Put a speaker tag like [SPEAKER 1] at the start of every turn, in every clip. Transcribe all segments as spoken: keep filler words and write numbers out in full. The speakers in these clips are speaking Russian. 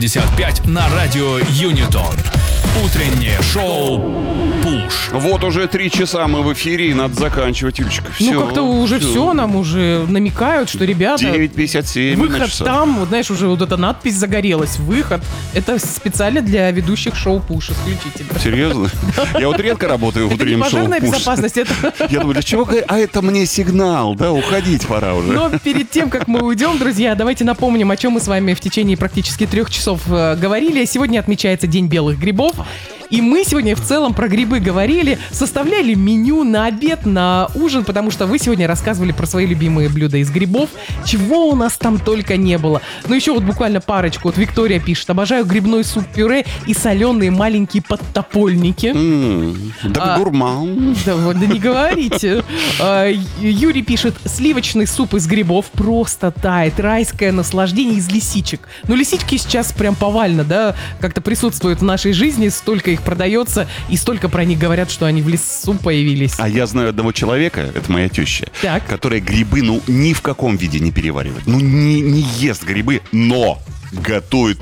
[SPEAKER 1] пятьдесят пять на радио Юнитон. Утреннее шоу «Пуш».
[SPEAKER 2] Вот уже три часа мы в эфире, и надо заканчивать, Юлечка. Все,
[SPEAKER 3] ну, как-то уже все. все, нам уже намекают, что, ребята...
[SPEAKER 2] девять пятьдесят семь
[SPEAKER 3] выход там, вот знаешь, уже вот эта надпись загорелась. Выход. Это специально для ведущих шоу «Пуш» исключительно.
[SPEAKER 2] Серьезно? Я вот редко работаю в утреннем шоу «Пуш».
[SPEAKER 3] Это не пожарная безопасность, это...
[SPEAKER 2] Я думаю, для чего? А это мне сигнал, да, уходить пора уже.
[SPEAKER 3] Но перед тем, как мы уйдем, друзья, давайте напомним, о чем мы с вами в течение практически трех часов говорили. Сегодня отмечается День белых грибов. И мы сегодня в целом про грибы говорили, составляли меню на обед, на ужин, потому что вы сегодня рассказывали про свои любимые блюда из грибов. Чего у нас там только не было. Ну еще вот буквально парочку. Вот Виктория пишет: обожаю грибной суп-пюре и соленые маленькие подтопольники.
[SPEAKER 2] Mm, да, а, гурман.
[SPEAKER 3] Да, вот, да не говорите. А, Юрий пишет: сливочный суп из грибов просто тает. Райское наслаждение из лисичек. Ну лисички сейчас прям повально, да, как-то присутствуют в нашей жизни, столько их продается, и столько про них говорят, что они в лесу появились.
[SPEAKER 2] А я знаю одного человека, это моя теща,
[SPEAKER 3] так.
[SPEAKER 2] которая грибы, ну, ни в каком виде не переваривает. Ну, не, не ест грибы, но готовит...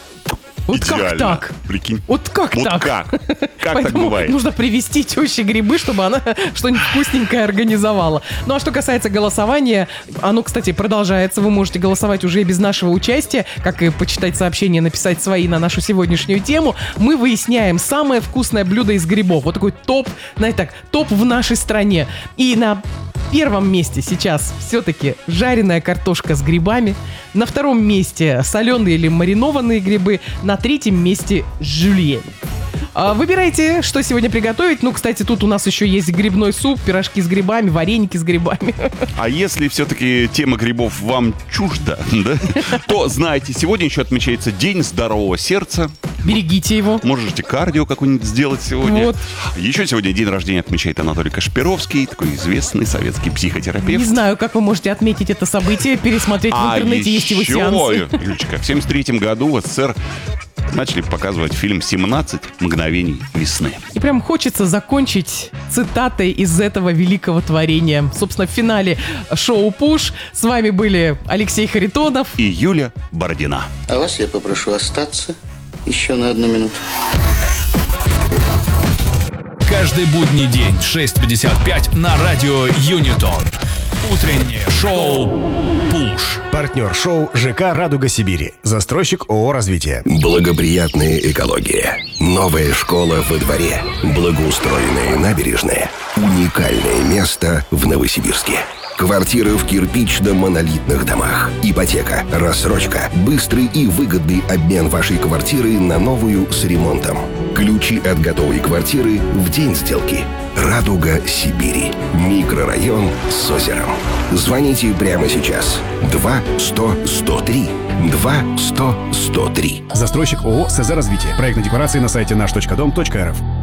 [SPEAKER 3] Вот
[SPEAKER 2] идеально.
[SPEAKER 3] Как так?
[SPEAKER 2] Прикинь.
[SPEAKER 3] Вот как
[SPEAKER 2] вот
[SPEAKER 3] так?
[SPEAKER 2] как? Как так
[SPEAKER 3] Поэтому
[SPEAKER 2] бывает?
[SPEAKER 3] нужно привезти теще грибы, чтобы она что-нибудь вкусненькое организовала. Ну а что касается голосования, оно, кстати, продолжается. Вы можете голосовать уже и без нашего участия, как и почитать сообщения, написать свои на нашу сегодняшнюю тему. Мы выясняем самое вкусное блюдо из грибов. Вот такой топ, знаете так, топ в нашей стране. И на первом месте сейчас все-таки жареная картошка с грибами. На втором месте соленые или маринованные грибы. На третьем месте жюльен. Выбирайте, что сегодня приготовить. Ну, кстати, тут у нас еще есть грибной суп, пирожки с грибами, вареники с грибами.
[SPEAKER 2] А если все-таки тема грибов вам чужда, да, то знаете, сегодня еще отмечается День здорового сердца.
[SPEAKER 3] Берегите его.
[SPEAKER 2] Можете кардио какое-нибудь сделать сегодня.
[SPEAKER 3] Вот.
[SPEAKER 2] Еще сегодня день рождения отмечает Анатолий Кашпировский, такой известный советский психотерапевт.
[SPEAKER 3] Не знаю, как вы можете отметить это событие, пересмотреть в интернете,
[SPEAKER 2] а
[SPEAKER 3] есть его сеансы.
[SPEAKER 2] Юлечка, в семьдесят третьем году в СССР начали показывать фильм «семнадцать мгновений весны».
[SPEAKER 3] И прям хочется закончить цитатой из этого великого творения. Собственно, в финале шоу «Пуш» с вами были Алексей Харитонов
[SPEAKER 2] и Юля Бородина.
[SPEAKER 4] А вас я попрошу остаться еще на одну минуту.
[SPEAKER 1] Каждый будний день в шесть пятьдесят пять на радио Юнитон. Утреннее шоу «Пуш».
[SPEAKER 5] Партнер шоу ЖК «Радуга Сибири». Застройщик ООО «Развитие».
[SPEAKER 6] Благоприятная экология. Новая школа во дворе. Благоустроенные набережные. Уникальное место в Новосибирске. Квартиры в кирпично-монолитных домах. Ипотека, рассрочка, быстрый и выгодный обмен вашей квартиры на новую с ремонтом. Ключи от готовой квартиры в день сделки. «Радуга Сибири». Микрорайон с озером. Звоните прямо сейчас. два сто сто три. два сто сто три.
[SPEAKER 5] Застройщик ООО «СЗ Развитие». Проектные декларации на сайте наш точка дом точка эр эф.